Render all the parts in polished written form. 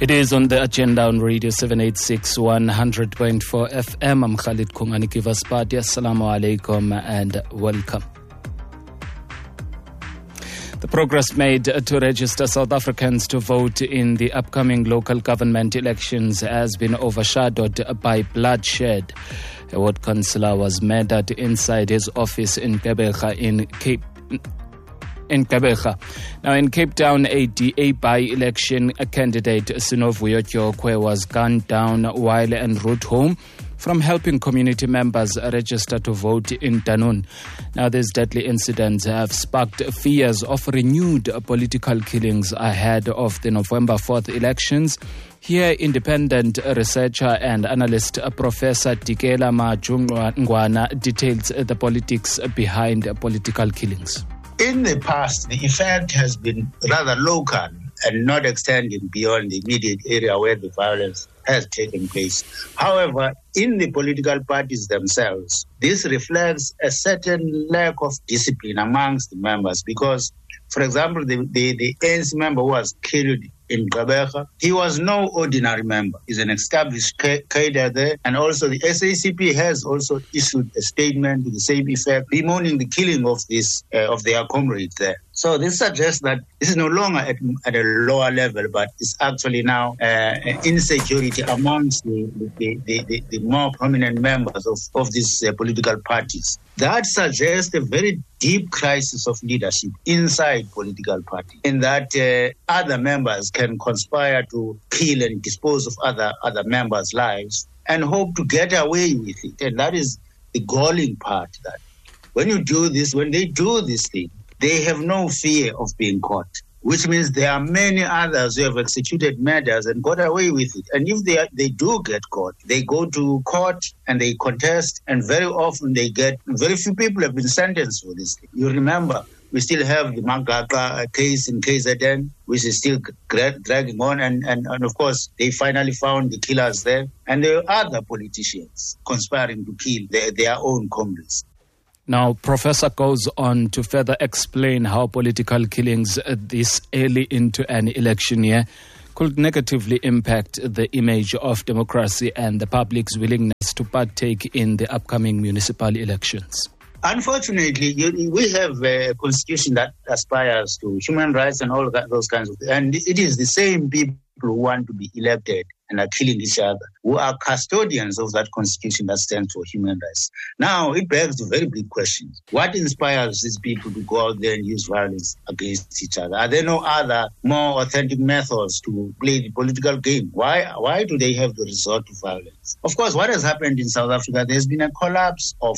It is on the agenda on Radio 786 100.4 FM. I'm Khalid Kungani Kivaspati. Assalamu alaikum and welcome. The progress made to register South Africans to vote in the upcoming local government elections has been overshadowed by bloodshed. A ward councillor was murdered inside his office in Gqeberha Now, in Cape Town, a DA by-election candidate, Sinovuyo Tyokwe, was gunned down while en route home from helping community members register to vote in Danun. Now, these deadly incidents have sparked fears of renewed political killings ahead of the November 4th elections. Here, independent researcher and analyst Professor Dikela Majungwana details the politics behind political killings. In the past, the effect has been rather local and not extending beyond the immediate area where the violence has taken place. However, in the political parties themselves, this reflects a certain lack of discipline amongst the members because, for example, the ANC member who was killed in Gqeberha, he was no ordinary member. He's an established cadre there. And also the SACP has also issued a statement to the same effect, bemoaning the killing of of their comrades there. So this suggests that this is no longer at a lower level, but it's actually now insecurity amongst the more prominent members of these political parties. That suggests a very deep crisis of leadership inside political parties, in that other members can conspire to kill and dispose of other members' lives and hope to get away with it. And that is the galling part, that when they do this thing, they have no fear of being caught, which means there are many others who have executed murders and got away with it. And if they do get caught, they go to court and they contest, and very often very few people have been sentenced for this thing. You remember, we still have the Mangaka case in KZN, which is still dragging on, and of course, they finally found the killers there. And there are other politicians conspiring to kill their own comrades. Now, Professor goes on to further explain how political killings this early into an election year could negatively impact the image of democracy and the public's willingness to partake in the upcoming municipal elections. Unfortunately, we have a constitution that aspires to human rights and all those kinds of things. And it is the same people who want to be elected and are killing each other, who are custodians of that constitution that stands for human rights. Now, it begs the very big question. What inspires these people to go out there and use violence against each other? Are there no other, more authentic methods to play the political game? Why do they have to resort to violence? Of course, what has happened in South Africa, there's been a collapse of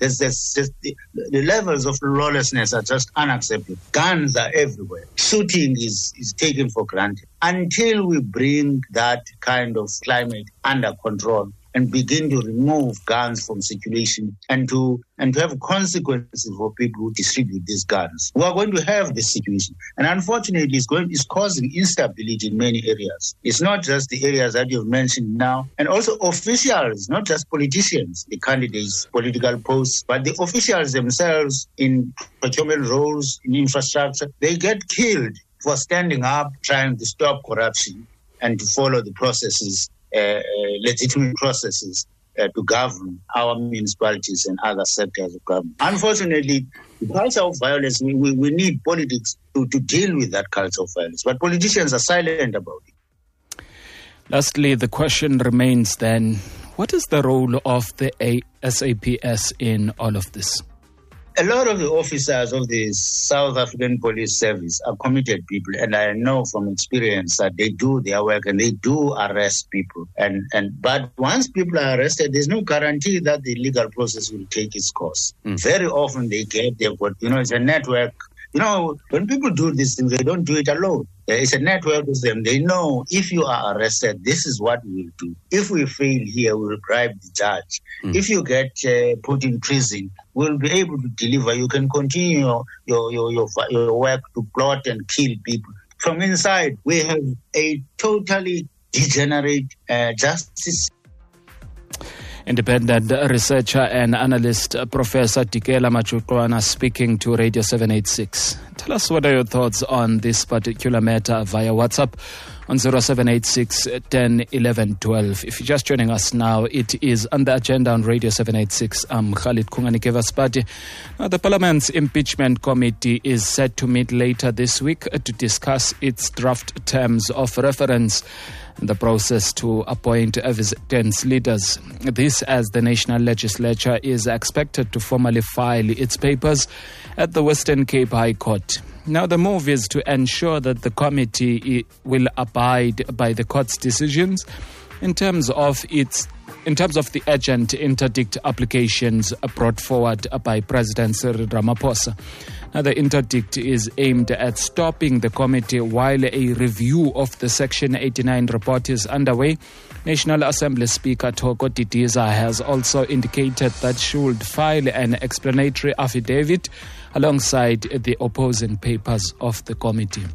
the levels of lawlessness are just unacceptable. Guns are everywhere. Shooting is taken for granted. Until we bring that kind of climate under control and begin to remove guns from circulation and to have consequences for people who distribute these guns, we are going to have this situation. And unfortunately, it's causing instability in many areas. It's not just the areas that you've mentioned now, and also officials, not just politicians, the candidates, political posts, but the officials themselves in procurement roles, in infrastructure, they get killed for standing up, trying to stop corruption and to follow the processes, legitimate processes to govern our municipalities and other sectors of government. Unfortunately, the culture of violence, we need politics to deal with that culture of violence, but politicians are silent about it. Lastly, the question remains then, what is the role of the SAPS in all of this? A lot of the officers of the South African Police Service are committed people, and I know from experience that they do their work and they do arrest people. But once people are arrested, there's no guarantee that the legal process will take its course. Very often it's a network. When people do these things, they don't do it alone. It's a network with them. They know if you are arrested, this is what we will do. If we fail here, we will bribe the judge. If you get put in prison, we'll be able to deliver. You can continue your work to plot and kill people. From inside, we have a totally degenerate justice. Independent researcher and analyst Professor Dikela Majungwana speaking to Radio 786. Tell us what are your thoughts on this particular matter via WhatsApp on 0786 10 11 12. If you're just joining us now, it is on the agenda on Radio 786. I'm Khalid Kunganikevasipati. Now, the Parliament's Impeachment Committee is set to meet later this week to discuss its draft terms of reference and the process to appoint evidence leaders. This as the National Legislature is expected to formally file its papers at the Western Cape High Court. Now, the move is to ensure that the committee will abide by the court's decisions in terms of the urgent interdict applications brought forward by President Cyril Ramaphosa. Now, the interdict is aimed at stopping the committee while a review of the Section 89 report is underway. National Assembly Speaker Thoko Didiza has also indicated that she would file an explanatory affidavit alongside the opposing papers of the committee.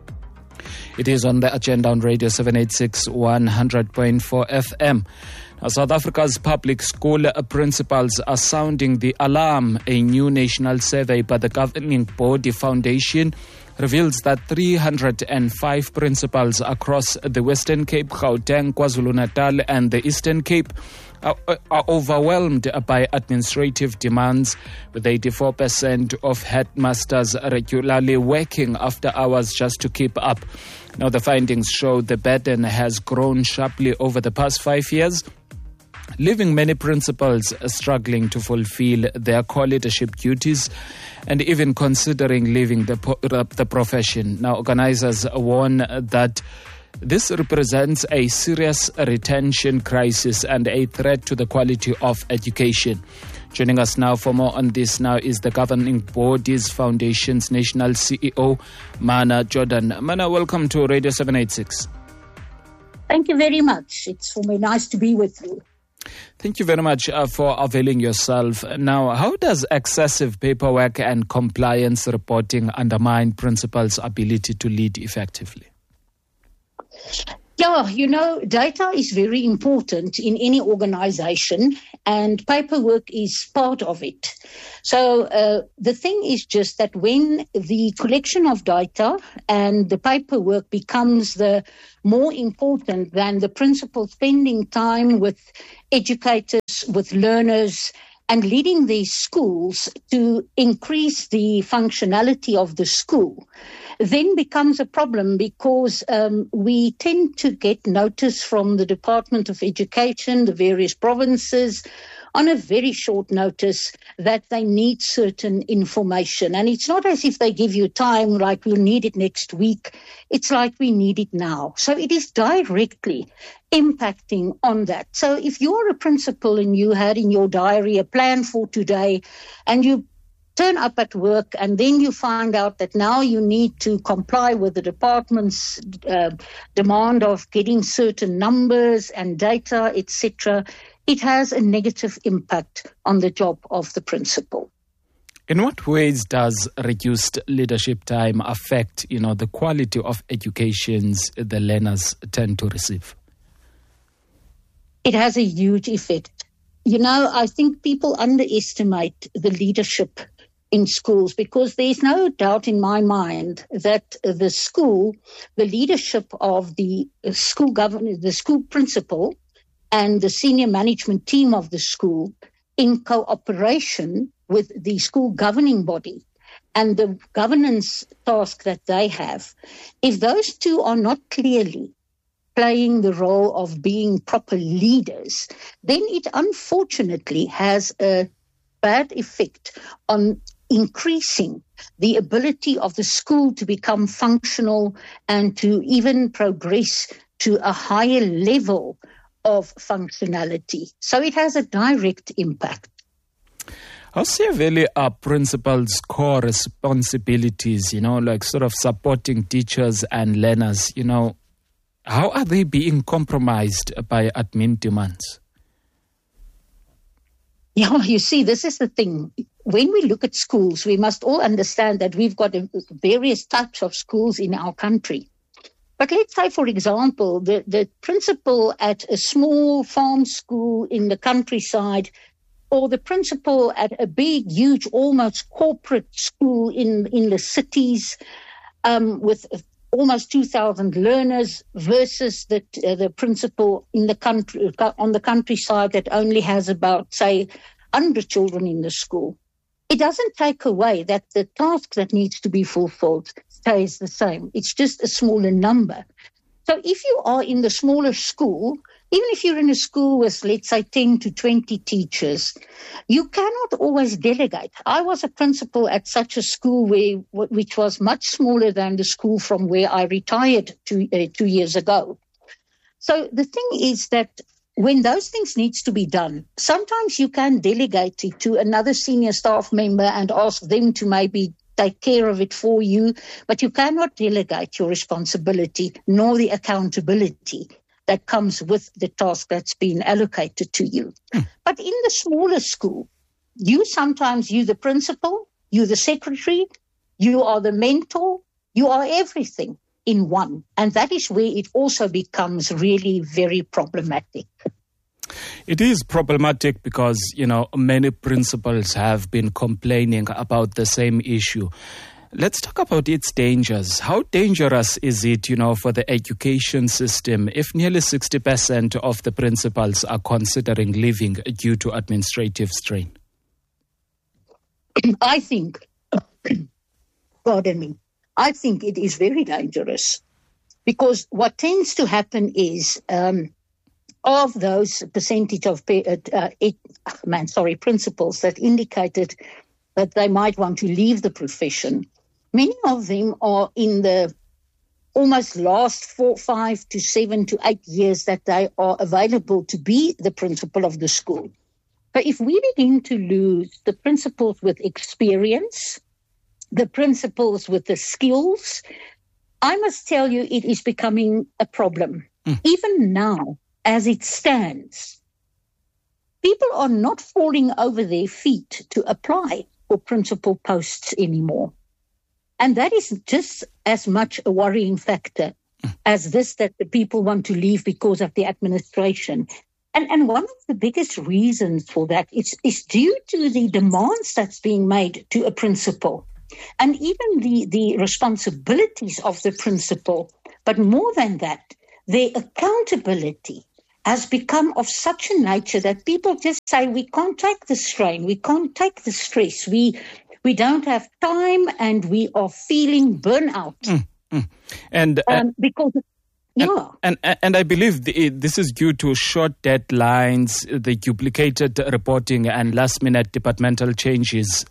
It is on the agenda on Radio 786 100.4 FM. Now, South Africa's public school principals are sounding the alarm. A new national survey by the governing body Foundation reveals that 305 principals across the Western Cape, Gauteng, KwaZulu-Natal and the Eastern Cape are overwhelmed by administrative demands, with 84% of headmasters regularly working after hours just to keep up. Now, the findings show the burden has grown sharply over the past 5 years, leaving many principals struggling to fulfill their core leadership duties and even considering leaving the profession. Now, organizers warn that this represents a serious retention crisis and a threat to the quality of education. Joining us now for more on this now is the Governing Body's Foundation's National CEO, Mana Jordan. Mana, welcome to Radio 786. Thank you very much. It's for me nice to be with you. Thank you very much for availing yourself. Now, how does excessive paperwork and compliance reporting undermine principals' ability to lead effectively? Yeah, data is very important in any organization and paperwork is part of it. So the thing is just that when the collection of data and the paperwork becomes the more important than the principal spending time with educators, with learners, and leading these schools to increase the functionality of the school, then becomes a problem because we tend to get notice from the Department of Education, the various provinces, on a very short notice that they need certain information. And it's not as if they give you time like we'll need it next week. It's like we need it now. So it is directly impacting on that. So if you're a principal and you had in your diary a plan for today and you turn up at work and then you find out that now you need to comply with the department's demand of getting certain numbers and data, etc., it has a negative impact on the job of the principal. In what ways does reduced leadership time affect, the quality of educations the learners tend to receive? It has a huge effect. I think people underestimate the leadership in schools because there's no doubt in my mind that the leadership of the school governor, the school principal, and the senior management team of the school in cooperation with the school governing body and the governance task that they have, if those two are not clearly playing the role of being proper leaders, then it unfortunately has a bad effect on increasing the ability of the school to become functional and to even progress to a higher level of functionality. So it has a direct impact. How severely are principals' core responsibilities, like sort of supporting teachers and learners, how are they being compromised by admin demands? Yeah, you see, this is the thing. When we look at schools, we must all understand that we've got various types of schools in our country. But let's say, for example, the principal at a small farm school in the countryside or the principal at a big, huge, almost corporate school in the cities with almost 2,000 learners versus the principal in the country on the countryside that only has about, say, 100 children in the school. It doesn't take away that the task that needs to be fulfilled stays the same. It's just a smaller number. So if you are in the smaller school, even if you're in a school with, let's say, 10 to 20 teachers, you cannot always delegate. I was a principal at such a school which was much smaller than the school from where I retired 2 years ago. So the thing is that when those things needs to be done, sometimes you can delegate it to another senior staff member and ask them to maybe take care of it for you, but you cannot delegate your responsibility nor the accountability that comes with the task that's been allocated to you. But in the smaller school, you the principal, you the secretary, you are the mentor, you are everything in one. And that is where it also becomes really very problematic. It is problematic because, many principals have been complaining about the same issue. Let's talk about its dangers. How dangerous is it, for the education system if nearly 60% of the principals are considering leaving due to administrative strain? I think it is very dangerous because what tends to happen is of those percentage of principals that indicated that they might want to leave the profession, many of them are in the almost last 4, 5 to 7 to 8 years that they are available to be the principal of the school. But if we begin to lose the principals with experience, the principals with the skills, I must tell you it is becoming a problem. Even now, as it stands, people are not falling over their feet to apply for principal posts anymore. And that is just as much a worrying factor as this, that the people want to leave because of the administration. And one of the biggest reasons for that is due to the demands that's being made to a principal and even the responsibilities of the principal. But more than that, their accountability has become of such a nature that people just say, we can't take the strain, we can't take the stress, we don't have time, and we are feeling burnout. And because And I believe this is due to short deadlines, the duplicated reporting, and last-minute departmental changes.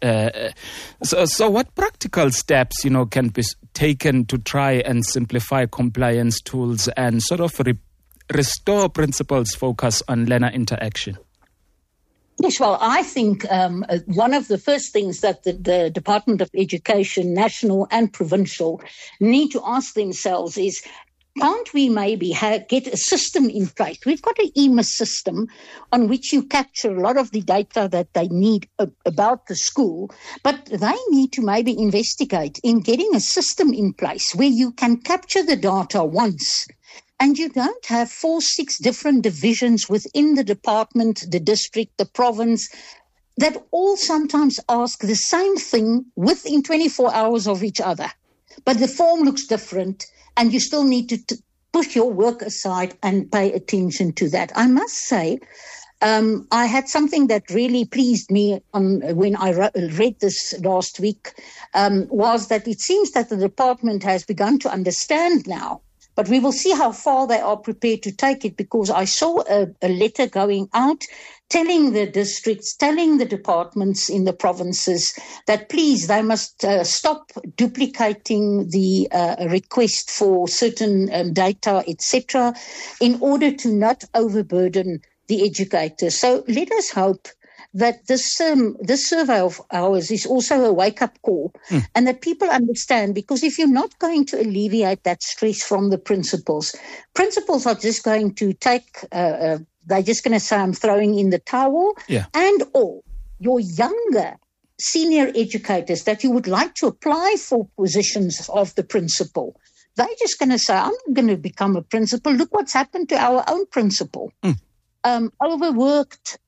So what practical steps, can be taken to try and simplify compliance tools and sort of restore principals' focus on learner interaction? Yes, well, I think one of the first things that the Department of Education, national and provincial, need to ask themselves is, can't we maybe get a system in place? We've got an EMIS system on which you capture a lot of the data that they need about the school, but they need to maybe investigate in getting a system in place where you can capture the data once and you don't have 4, 6 different divisions within the department, the district, the province, that all sometimes ask the same thing within 24 hours of each other. But the form looks different, and you still need to push your work aside and pay attention to that. I must say, I had something that really pleased me when I read this last week, was that it seems that the department has begun to understand now. But we will see how far they are prepared to take it, because I saw a letter going out telling the districts, telling the departments in the provinces that please, they must stop duplicating the request for certain data, etc., in order to not overburden the educators. So let us hope that this survey of ours is also a wake-up call and that people understand, because if you're not going to alleviate that stress from the principals are just going to take, they're just going to say, I'm throwing in the towel. Yeah. And all your younger senior educators that you would like to apply for positions of the principal, they're just going to say, I'm not going to become a principal. Look what's happened to our own principal. Overworked,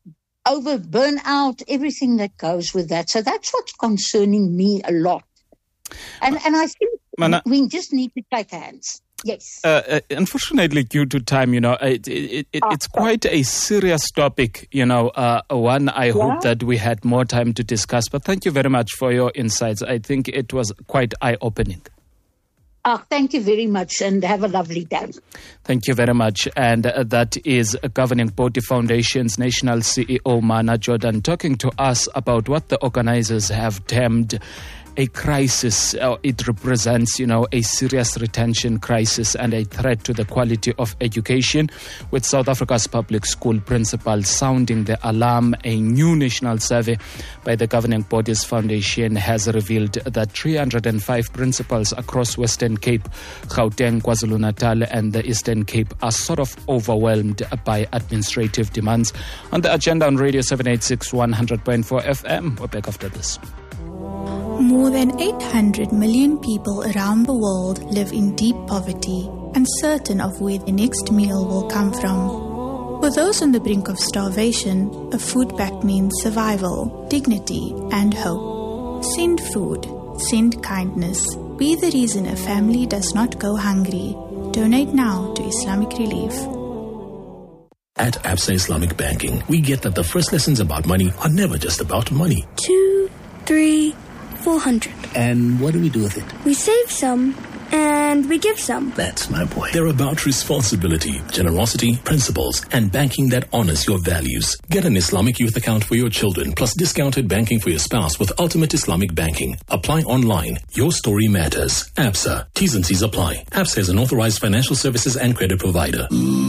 over burnout, everything that goes with that. So that's what's concerning me a lot. And I think we just need to take hands. Yes. Unfortunately, due to time, it's quite a serious topic, one I hope that we had more time to discuss. But thank you very much for your insights. I think it was quite eye-opening. Thank you very much and have a lovely day. Thank you very much. And that is Governing Body Foundation's National CEO, Mana Jordan, talking to us about what the organizers have termed a crisis. It represents, a serious retention crisis and a threat to the quality of education, with South Africa's public school principals sounding the alarm. A new national survey by the Governing Bodies Foundation has revealed that 305 principals across Western Cape, Gauteng, KwaZulu-Natal and the Eastern Cape are sort of overwhelmed by administrative demands. On the agenda on Radio 786 100.4 FM. We're back after this. More than 800 million people around the world live in deep poverty, uncertain of where the next meal will come from. For those on the brink of starvation, a food pact means survival, dignity, and hope. Send food, send kindness. Be the reason a family does not go hungry. Donate now to Islamic Relief. At Absa Islamic Banking, we get that the first lessons about money are never just about money. 2, 3, 400. And what do we do with it? We save some and we give some. That's my boy. They're about responsibility, generosity, principles, and banking that honors your values. Get an Islamic youth account for your children, plus discounted banking for your spouse with Ultimate Islamic Banking. Apply online. Your story matters. Absa. T's and C's apply. Absa is an authorized financial services and credit provider.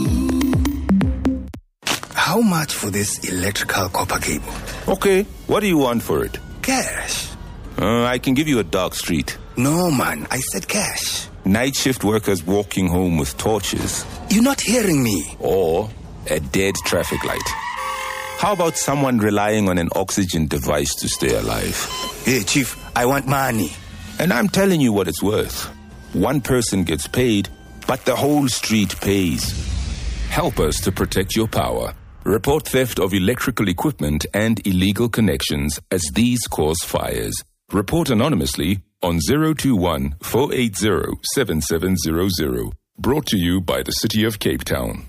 How much for this electrical copper cable? Okay, what do you want for it? Cash. I can give you a dark street. No, man, I said cash. Night shift workers walking home with torches. You're not hearing me. Or a dead traffic light. How about someone relying on an oxygen device to stay alive? Hey, Chief, I want money. And I'm telling you what it's worth. One person gets paid, but the whole street pays. Help us to protect your power. Report theft of electrical equipment and illegal connections as these cause fires. Report anonymously on 021 480 7700. Brought to you by the City of Cape Town.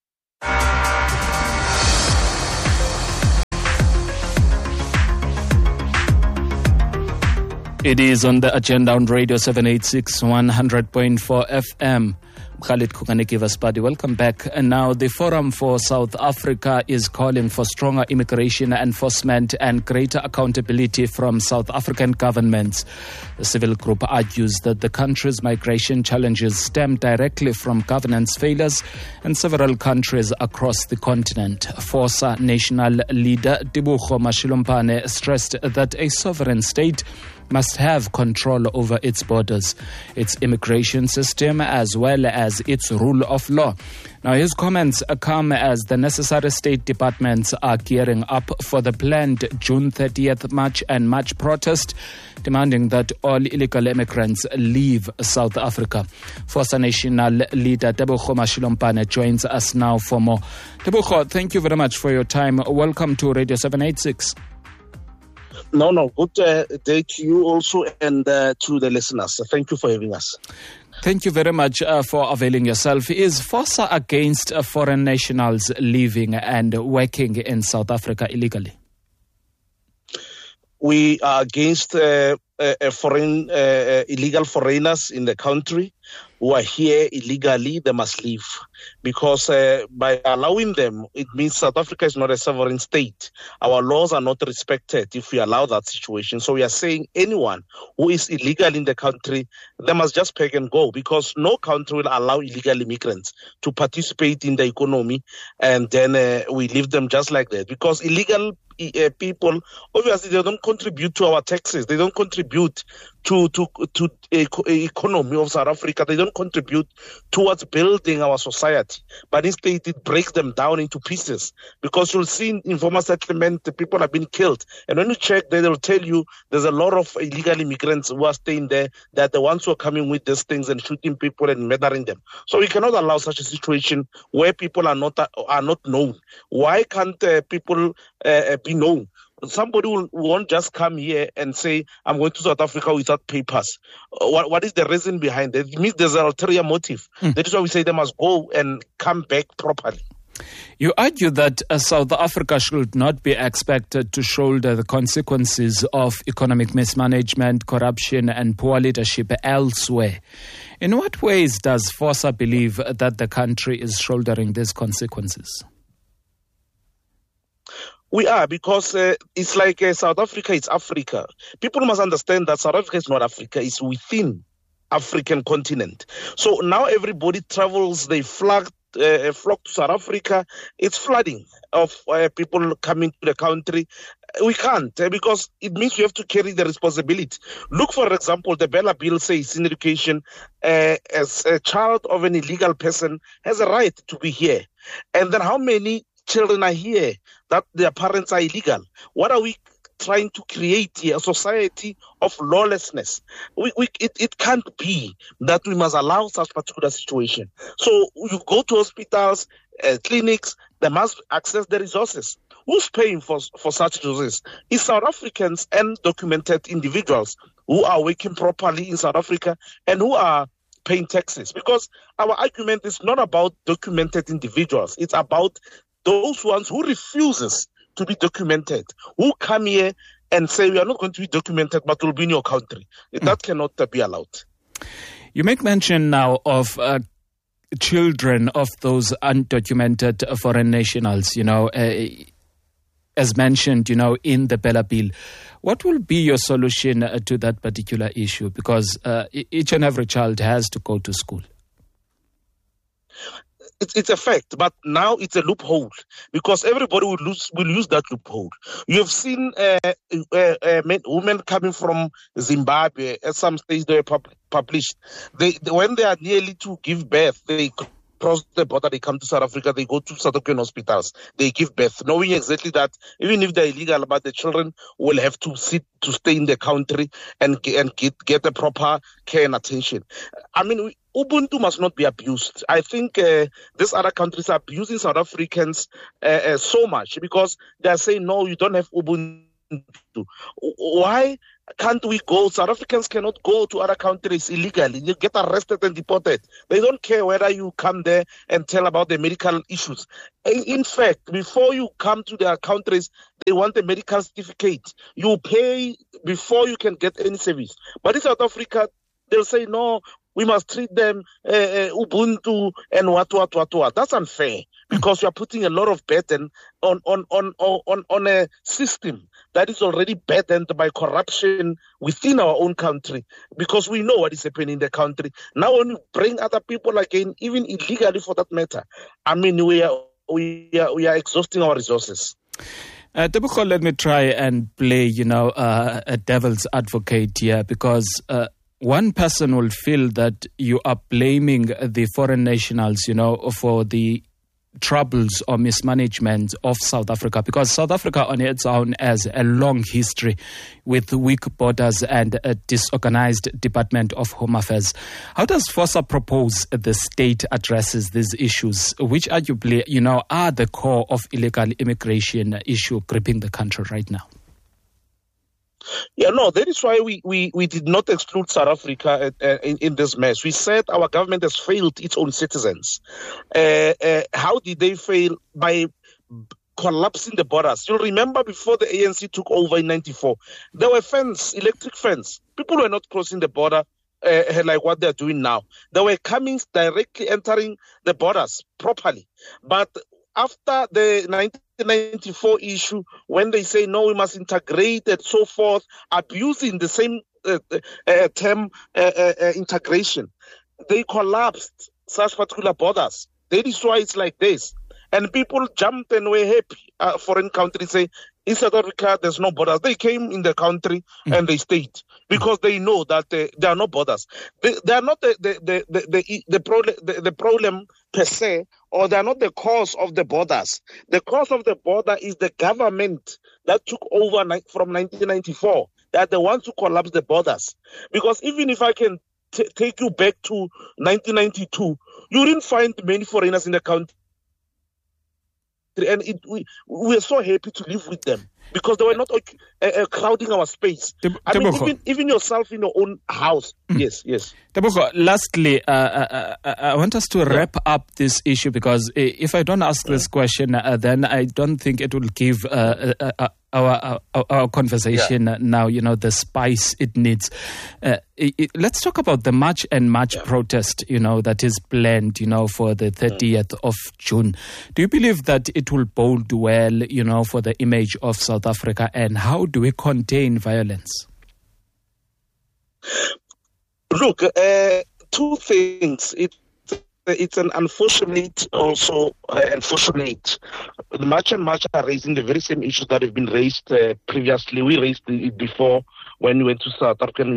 It is on the agenda on Radio 786 100.4 FM. Khalid Kukaniki-Vaspadi, welcome back. And now the Forum for South Africa is calling for stronger immigration enforcement and greater accountability from South African governments. The civil group argues that the country's migration challenges stem directly from governance failures in several countries across the continent. FOSA national leader Tebogo Mashilompane stressed that a sovereign state must have control over its borders, its immigration system, as well as its rule of law. Now, his comments come as the necessary state departments are gearing up for the planned June 30th march and march protest, demanding that all illegal immigrants leave South Africa. FOSA national leader Tebogo Mashilompane joins us now for more. Tebogo, thank you very much for your time. Welcome to Radio 786. No, good day to you also and to the listeners. Thank you for having us. Thank you very much for availing yourself. Is FOSA against foreign nationals living and working in South Africa illegally? We are against foreign illegal foreigners in the country who are here illegally. They must leave, because by allowing them, it means South Africa is not a sovereign state. Our laws are not respected if we allow that situation. So we are saying anyone who is illegal in the country, they must just pack and go, because no country will allow illegal immigrants to participate in the economy and then we leave them just like that. Because illegal people, obviously, they don't contribute to our taxes. They don't contribute to economy of South Africa. They don't contribute towards building our society, but instead it breaks them down into pieces. Because you'll see in informal settlement, the people have been killed. And when you check, they'll tell you there's a lot of illegal immigrants who are staying there, that the ones who are coming with these things and shooting people and murdering them. So we cannot allow such a situation where people are not known. Why can't people be known? Somebody won't just come here and say, I'm going to South Africa without papers. What is the reason behind it? It means there's an ulterior motive. That is why we say they must go and come back properly. You argue that South Africa should not be expected to shoulder the consequences of economic mismanagement, corruption, and poor leadership elsewhere. In what ways does FOSA believe that the country is shouldering these consequences? We are, because it's like South Africa is Africa. People must understand that South Africa is not Africa, it's within African continent. So now everybody travels, they flock to South Africa. It's flooding of people coming to the country. We can't, because it means you have to carry the responsibility. Look, for example, the Bella Bill says in education, as a child of an illegal person has a right to be here. And then how many children are here that their parents are illegal? What are we trying to create here? A society of lawlessness. It can't be that we must allow such particular situation. So you go to hospitals, clinics, they must access the resources. Who's paying for such resources? It's South Africans and documented individuals who are working properly in South Africa and who are paying taxes. Because our argument is not about documented individuals. It's about those ones who refuses to be documented, who come here and say, we are not going to be documented, but we'll be in your country. That cannot be allowed. You make mention now of children of those undocumented foreign nationals, as mentioned, in the Bella Bill. What will be your solution to that particular issue? Because each and every child has to go to school. It's a fact, but now it's a loophole, because everybody will use that loophole. You have seen women coming from Zimbabwe. At some stage they were published. When they are nearly to give birth, they cross the border, they come to South Africa, they go to South African hospitals, they give birth, knowing exactly that even if they're illegal, but the children will have to stay in the country and get the proper care and attention. I mean, Ubuntu must not be abused. I think these other countries are abusing South Africans so much, because they are saying, no, you don't have Ubuntu. Why can't we go? South Africans cannot go to other countries illegally. You get arrested and deported. They don't care whether you come there and tell about the medical issues. In fact, before you come to their countries, they want a medical certificate. You pay before you can get any service. But in South Africa, they'll say, no, we must treat them Ubuntu and what. That's unfair, because you are putting a lot of burden on a system that is already burdened by corruption within our own country, because we know what is happening in the country. Now when you bring other people again, even illegally for that matter, I mean, we are exhausting our resources. Tebogo, let me try and play, a devil's advocate here, because one person will feel that you are blaming the foreign nationals, for the troubles or mismanagement of South Africa, because South Africa on its own has a long history with weak borders and a disorganized Department of Home Affairs. How does FOSA propose the state addresses these issues, which arguably, are the core of illegal immigration issue gripping the country right now? Yeah, no, that is why we did not exclude South Africa in this mess. We said our government has failed its own citizens. How did they fail? By collapsing the borders. You'll remember before the ANC took over in 94, there were electric fence. People were not crossing the border like what they're doing now. They were coming directly entering the borders properly. But after the 1994 issue, when they say, no, we must integrate and so forth, abusing the same term integration, they collapsed such particular borders. That is why it's like this. And people jumped and were happy. Foreign countries say, In South Africa, there's no borders. They came in the country and they stayed because they know that there are no borders. They are not the problem per se, or they are not the cause of the borders. The cause of the border is the government that took over from 1994. They are the ones who collapsed the borders. Because even if I can take you back to 1992, you didn't find many foreigners in the country. And we were so happy to live with them because they were not crowding our space. Even yourself in your own house. Yes. Tebogo, lastly, I want us to wrap up this issue because if I don't ask this question, then I don't think it will give our conversation now, the spice it needs. Let's talk about the March and March protest, that is planned, for the 30th of June. Do you believe that it will bode well, for the image of South Africa, and how do we contain violence? Look, two things. It's an unfortunate, also unfortunate. March and March are raising the very same issues that have been raised previously. We raised it before when we went to South African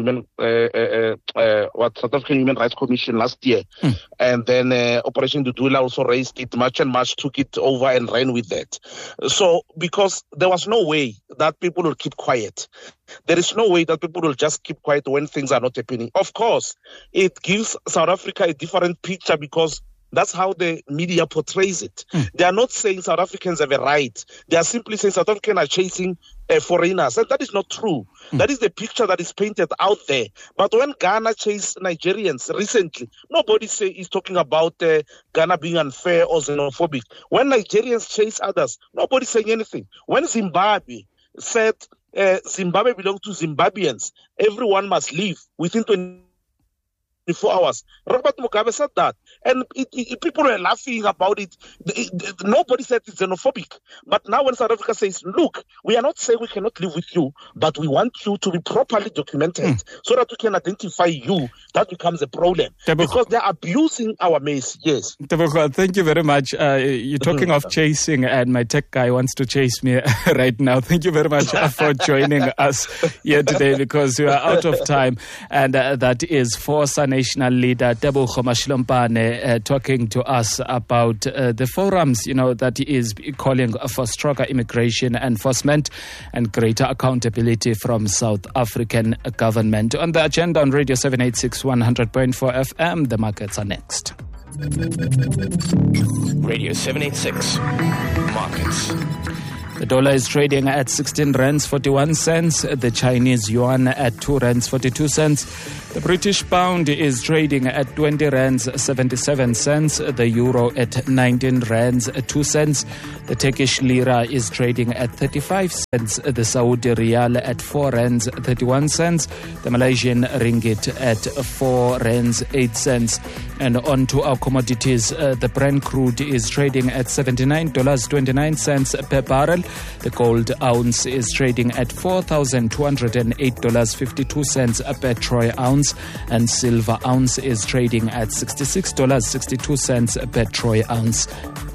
Human Rights Commission last year, and then Operation Dudula also raised it. March and March took it over and ran with that. So because there was no way that people will keep quiet. There is no way that people will just keep quiet when things are not happening. Of course, it gives South Africa a different picture because that's how the media portrays it. They are not saying South Africans have a right. They are simply saying South Africans are chasing foreigners. And that is not true. That is the picture that is painted out there. But when Ghana chased Nigerians recently, nobody is talking about Ghana being unfair or xenophobic. When Nigerians chase others, nobody's saying anything. When Zimbabwe said Zimbabwe belongs to Zimbabweans, everyone must leave within 24 hours. Robert Mugabe said that. And people were laughing about it. Nobody said it's xenophobic. But now when South Africa says, look, we are not saying we cannot live with you, but we want you to be properly documented so that we can identify you, that becomes a problem. Because they're abusing our maize. Yes. Tebogo, thank you very much. You're talking of chasing, and my tech guy wants to chase me right now. Thank you very much for joining us here today because we are out of time. And that is Forza National Leader Tebogo Mashlompane talking to us about the forums, that is calling for stronger immigration enforcement and greater accountability from South African government. On the agenda on Radio 786 100.4 FM, the markets are next. Radio 786 Markets. The dollar is trading at 16 rands 41 cents. The Chinese yuan at 2 rands 42 cents. The British pound is trading at 20 rands 77 cents. The euro at 19 rands 2 cents. The Turkish lira is trading at 35 cents. The Saudi riyal at 4 rands 31 cents. The Malaysian ringgit at 4 rands 8 cents. And on to our commodities. The Brent crude is trading at $79.29 per barrel. The gold ounce is trading at $4,208.52 per troy ounce, and silver ounce is trading at $66.62 per troy ounce.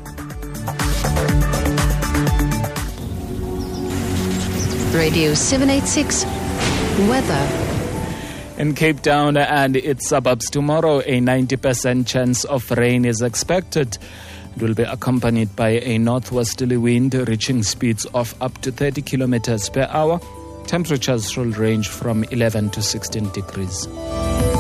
Radio 786 weather. In Cape Town and its suburbs tomorrow, a 90% chance of rain is expected. It will be accompanied by a northwesterly wind reaching speeds of up to 30 kilometers per hour. Temperatures will range from 11 to 16 degrees.